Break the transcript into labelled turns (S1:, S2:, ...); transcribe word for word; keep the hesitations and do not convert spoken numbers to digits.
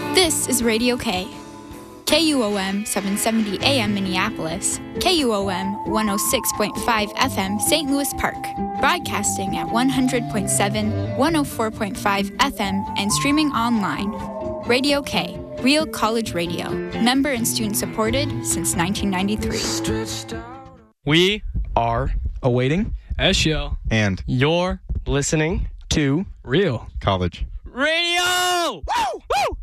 S1: This is Radio K. K U O M seven seventy A M Minneapolis, K U O M one oh six point five F M Saint Louis Park, broadcasting at one hundred point seven, one oh four point five F M, and streaming online. Radio K, real college radio, member and student supported since nineteen ninety-three.
S2: We are
S3: awaiting
S2: Eshio,
S3: and
S2: you're listening
S3: to
S2: Real
S3: College
S2: Radio! Woo! Woo!